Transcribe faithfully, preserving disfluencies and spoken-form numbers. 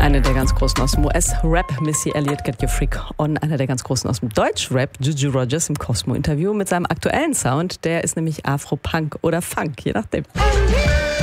Eine der ganz Großen aus dem U S-Rap, Missy Elliott, Get Your Freak On. Einer der ganz Großen aus dem Deutsch-Rap, Juju Rogers im Cosmo-Interview mit seinem aktuellen Sound. Der ist nämlich Afro-Punk oder Funk, je nachdem.